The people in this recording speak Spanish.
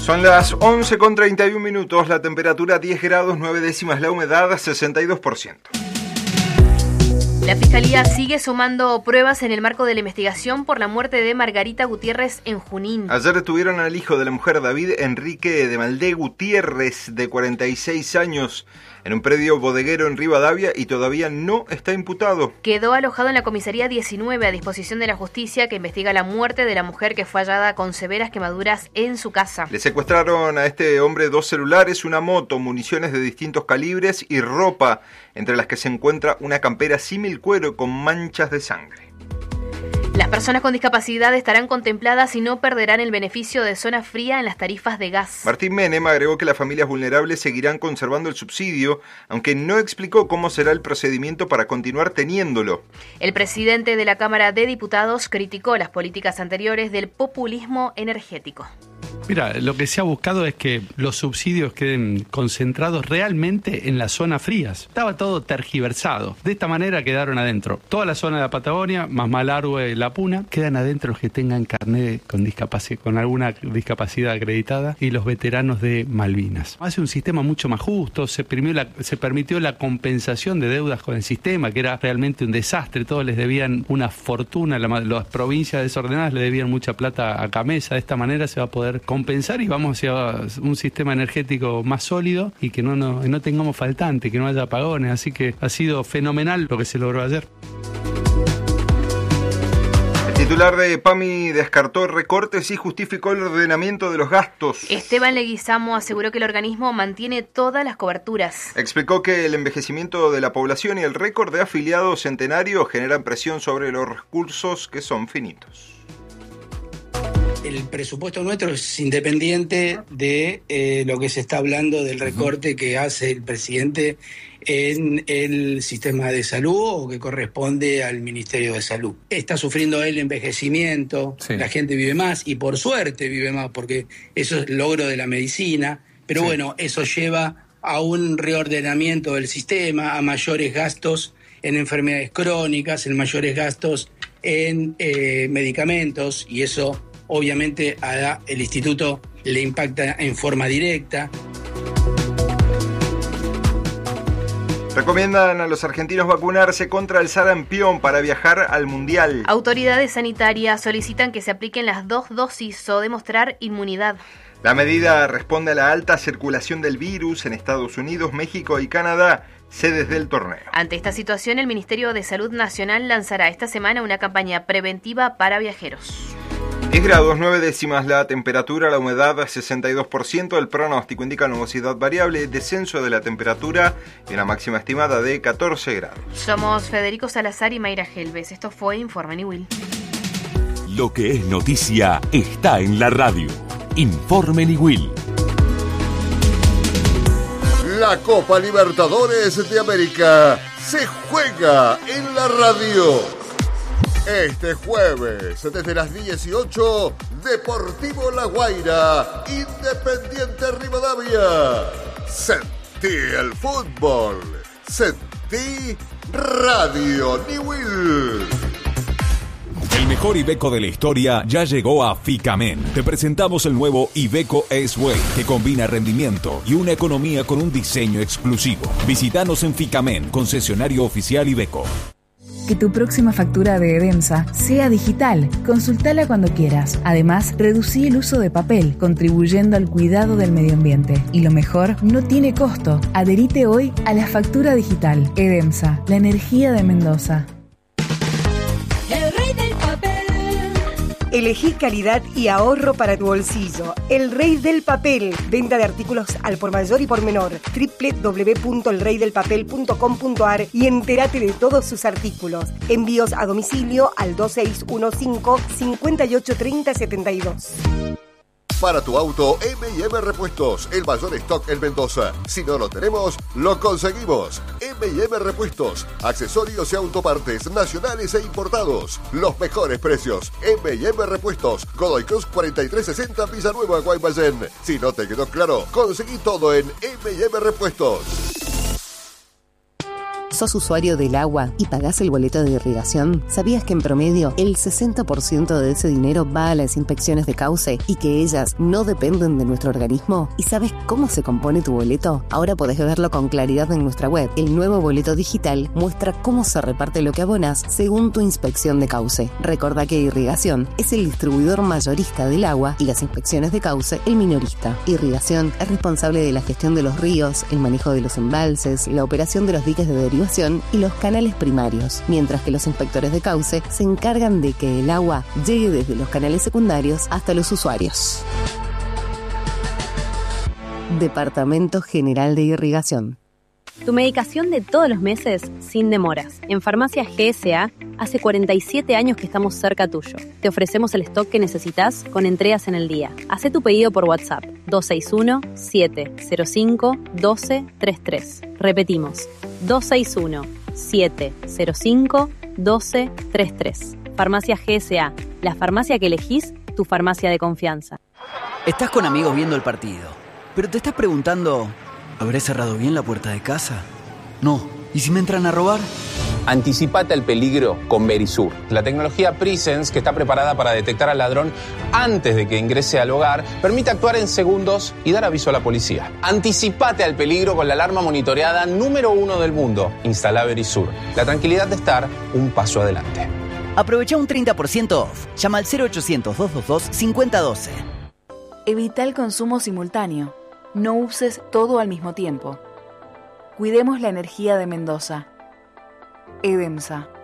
Son las 11:31, la temperatura 10 grados 9 décimas, la humedad 62%. La Fiscalía sigue sumando pruebas en el marco de la investigación por la muerte de Margarita Gutiérrez en Junín. Ayer detuvieron al hijo de la mujer, David Enrique de Maldé Gutiérrez, de 46 años, en un predio bodeguero en Rivadavia y todavía no está imputado. Quedó alojado en la comisaría 19 a disposición de la justicia, que investiga la muerte de la mujer que fue hallada con severas quemaduras en su casa. Le secuestraron a este hombre 2 celulares, una moto, municiones de distintos calibres y ropa, entre las que se encuentra una campera símil cuero con manchas de sangre. Las personas con discapacidad estarán contempladas y no perderán el beneficio de zona fría en las tarifas de gas. Martín Menem agregó que las familias vulnerables seguirán conservando el subsidio, aunque no explicó cómo será el procedimiento para continuar teniéndolo. El presidente de la Cámara de Diputados criticó las políticas anteriores del populismo energético. Mira, lo que se ha buscado es que los subsidios queden concentrados realmente en las zonas frías. Estaba todo tergiversado. De esta manera quedaron adentro. Toda la zona de la Patagonia, más Malargüe, La Puna, quedan adentro los que tengan carnet con alguna discapacidad acreditada y los veteranos de Malvinas. Hace un sistema mucho más justo, se permitió la compensación de deudas con el sistema, que era realmente un desastre. Todos les debían una fortuna, las provincias desordenadas le debían mucha plata a Camesa. De esta manera se va a poder compensar y vamos hacia un sistema energético más sólido y que no tengamos faltante, que no haya apagones. Así que ha sido fenomenal lo que se logró ayer. El titular de PAMI descartó recortes y justificó el ordenamiento de los gastos. Esteban Leguizamo aseguró que el organismo mantiene todas las coberturas. Explicó que el envejecimiento de la población y el récord de afiliados centenarios generan presión sobre los recursos que son finitos. El presupuesto nuestro es independiente de lo que se está hablando del recorte que hace el presidente en el sistema de salud o que corresponde al Ministerio de Salud. Está sufriendo el envejecimiento, sí. La gente vive más y por suerte vive más porque eso es logro de la medicina, pero sí. Bueno, eso lleva a un reordenamiento del sistema, a mayores gastos en enfermedades crónicas, en mayores gastos en medicamentos y eso obviamente el instituto le impacta en forma directa. Recomiendan a los argentinos vacunarse contra el sarampión para viajar al Mundial. Autoridades sanitarias solicitan que se apliquen las 2 dosis o demostrar inmunidad. La medida responde a la alta circulación del virus en Estados Unidos, México y Canadá, sedes del torneo. Ante esta situación, el Ministerio de Salud Nacional lanzará esta semana una campaña preventiva para viajeros. 10 grados 9 décimas la temperatura, la humedad 62%, el pronóstico indica nubosidad variable, descenso de la temperatura y una máxima estimada de 14 grados. Somos Federico Salazar y Mayra Gelbes. Esto fue Informe Niwil. Lo que es noticia está en la radio. Informe Niwil. La Copa Libertadores de América se juega en la radio. Este jueves, desde las 18, Deportivo La Guaira, Independiente Rivadavia. Sentí el fútbol, sentí Radio Niwil. El mejor Iveco de la historia ya llegó a Ficamen. Te presentamos el nuevo Iveco S-Way, que combina rendimiento y una economía con un diseño exclusivo. Visítanos en Ficamen, concesionario oficial Iveco. Que tu próxima factura de Edemsa sea digital. Consultala cuando quieras. Además, reducí el uso de papel, contribuyendo al cuidado del medio ambiente. Y lo mejor, no tiene costo. Adherite hoy a la factura digital. Edemsa, la energía de Mendoza. El rey del papel. Elegí calidad y ahorro para tu bolsillo. El Rey del Papel. Venta de artículos al por mayor y por menor. www.elreydelpapel.com.ar y entérate de todos sus artículos. Envíos a domicilio al 2615-583072. Para tu auto, M&M Repuestos, el mayor stock en Mendoza. Si no lo tenemos, lo conseguimos. M&M Repuestos, accesorios y autopartes nacionales e importados. Los mejores precios. M&M Repuestos, Godoy Cruz 4360, Villanueva, Guaymallén. Si no te quedó claro, conseguí todo en M&M Repuestos. ¿Sos usuario del agua y pagás el boleto de irrigación? ¿Sabías que en promedio el 60% de ese dinero va a las inspecciones de cauce y que ellas no dependen de nuestro organismo? ¿Y sabes cómo se compone tu boleto? Ahora podés verlo con claridad en nuestra web. El nuevo boleto digital muestra cómo se reparte lo que abonás según tu inspección de cauce. Recordá que Irrigación es el distribuidor mayorista del agua y las inspecciones de cauce el minorista. Irrigación es responsable de la gestión de los ríos, el manejo de los embalses, la operación de los diques de derivación y los canales primarios, mientras que los inspectores de cauce se encargan de que el agua llegue desde los canales secundarios hasta los usuarios. Departamento General de Irrigación. Tu medicación de todos los meses sin demoras. En Farmacias GSA hace 47 años que estamos cerca tuyo. Te ofrecemos el stock que necesitas con entregas en el día. Hacé tu pedido por WhatsApp 261-705-1233. Repetimos, 261-705-1233. Farmacias GSA, la farmacia que elegís, tu farmacia de confianza. Estás con amigos viendo el partido, pero te estás preguntando... ¿Habré cerrado bien la puerta de casa? No. ¿Y si me entran a robar? Anticipate al peligro con Verisur. La tecnología Presence, que está preparada para detectar al ladrón antes de que ingrese al hogar, permite actuar en segundos y dar aviso a la policía. Anticipate al peligro con la alarma monitoreada número 1 del mundo. Instala Verisur. La tranquilidad de estar un paso adelante. Aprovecha un 30% off. Llama al 0800-222-5012. Evita el consumo simultáneo. No uses todo al mismo tiempo. Cuidemos la energía de Mendoza. EDEMSA.